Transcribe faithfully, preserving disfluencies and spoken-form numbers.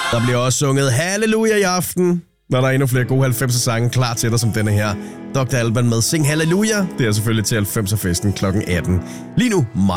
Der bliver også sunget halleluja i aften, når der er endnu flere gode halvfemser sange klar til dig som denne her. doktor Alban med Sing Halleluja. Det er selvfølgelig til halvfemser festen klokken atten. Lige nu,